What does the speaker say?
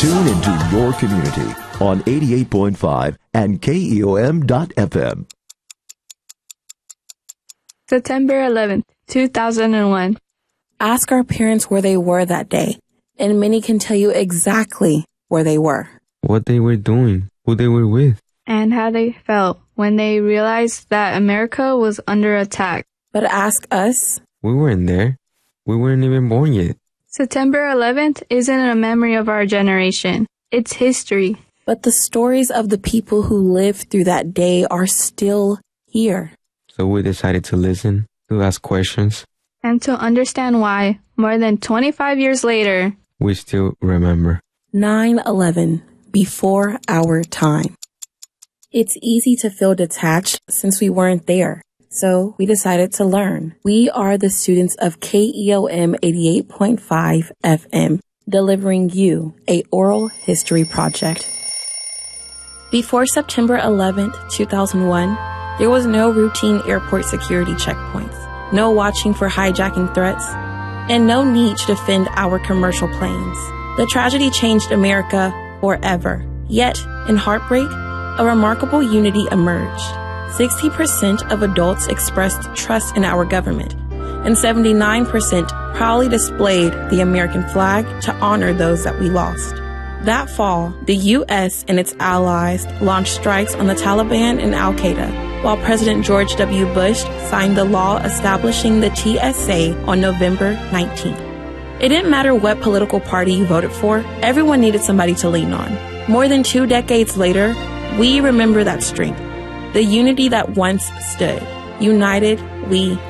Tune into your community on 88.5 and KEOM.FM. September 11th, 2001. Ask our parents where they were that day, and many can tell you exactly where they were. What they were doing, who they were with. And how they felt when they realized that America was under attack. But ask us. We weren't there. We weren't even born yet. September 11th isn't a memory of our generation. It's history. But the stories of the people who lived through that day are still here. So we decided to listen, to ask questions. And to understand why, more than 25 years later, we still remember. 9/11, before our time. It's easy to feel detached since we weren't there. So we decided to learn. We are the students of KEOM 88.5 FM, delivering you a oral history project. Before September 11th, 2001, there was no routine airport security checkpoints, no watching for hijacking threats, and no need to defend our commercial planes. The tragedy changed America forever. Yet, in heartbreak, a remarkable unity emerged. 60% of adults expressed trust in our government, and 79% proudly displayed the American flag to honor those that we lost. That fall, the U.S. and its allies launched strikes on the Taliban and Al-Qaeda, while President George W. Bush signed the law establishing the TSA on November 19th. It didn't matter what political party you voted for, everyone needed somebody to lean on. More than 2 decades later, we remember that strength. The unity that once stood. United, we